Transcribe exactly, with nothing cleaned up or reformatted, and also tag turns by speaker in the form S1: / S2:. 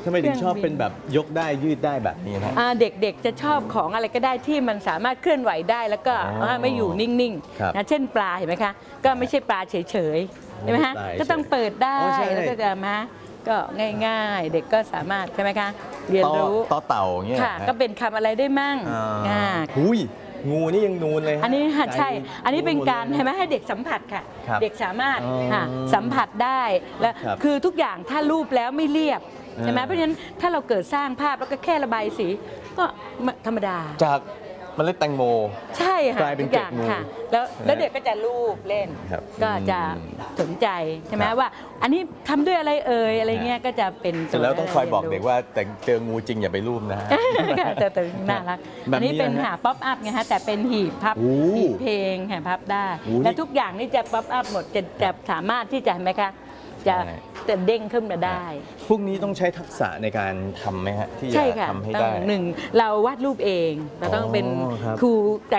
S1: ทำไมถึงชอบเป็นแบบยกได้ยืดได้แบบนี้นะ
S2: เด็กๆจะชอบของอะไรก็ได้ที่มันสามารถเคลื่อนไหวได้แล้วก็ไม่อยู่นิ่งๆนะเช่นปลาเห็นไหมคะก็ไม่ใช่ปลาเฉยๆใช่ไหมฮะก็ต้องเปิดได้แล้วก็จะมาก็ง่ายๆเด็กก็สามารถใช่ไหมคะเรียนรู้
S1: ต่อเต่าเงี้ย
S2: ค่ะก็เป็นคำอะไรได้มั่งอ่า
S1: หุยงูนี่ยังนูนเลย
S2: อันนี้ใช่อันนี้เป็นการใช่ไหมให้เด็กสัมผัสค่ะเด็กสามารถสัมผัสได้แล้วคือทุกอย่างถ้ารูปแล้วไม่เรียบใช่ไหมเพราะฉะนั้นถ้าเราเกิดสร้างภาพแล้วก็แค่ระบายสีก็ธรรมดา
S1: จากเมล็ดแตงโม
S2: ใช่ค่ะ
S1: กลายเป็นเกล็ดงู
S2: ค่ะแล้วแล้วเด็กก็จะรูปเล่นก็จะสนใจใช่ไหมว่าอันนี้ทำด้วยอะไรเอ่ยอะไรเงี้ยก็จะเป็น
S1: เสร็จแล้วต้องคอยบอกเด็กว่าแต่เจองูจริงอย่าไปรูปนะ
S2: แต่แต่น่ารักอันนี้เป็นหาป๊อปอัพไงฮะแต่เป็นหีบพับหีบเพลงหาพับได้และทุกอย่างนี่จะป๊อปอัพหมดจะจะสามารถที่จะเห็นไหมคะจะจะเด้งขึ้นมาได้
S1: พวกนี้ต้องใช้ทักษะในการทำไหมฮะที่จะทำให้ได้
S2: หนึ่งเราวาดรูปเองเราต้องเป็นครูแต่